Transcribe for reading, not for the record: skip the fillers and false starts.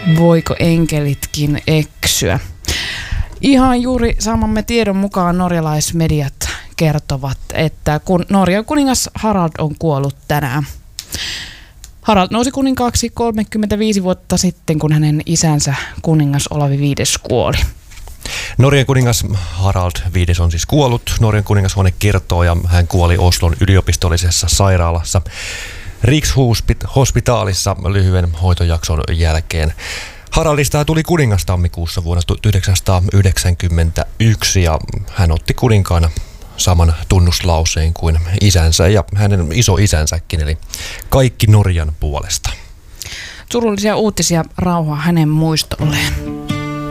Voiko enkelitkin eksyä? Ihan juuri saamamme tiedon mukaan norjalaismediat kertovat, että kun Norjan kuningas Harald on kuollut tänään. Harald nousi kuninkaaksi 35 vuotta sitten, kun hänen isänsä kuningas Olavi V kuoli. Norjan kuningas Harald V on siis kuollut. Norjan kuningashuone kertoo, ja hän kuoli Oslon yliopistollisessa sairaalassa Rikshospitalissa lyhyen hoitojakson jälkeen. Haraldista tuli kuningas tammikuussa vuonna 1991 ja hän otti kuninkaana saman tunnuslauseen kuin isänsä ja hänen isoisänsäkin, eli kaikki Norjan puolesta. Surullisia uutisia, rauhaa hänen muistolleen.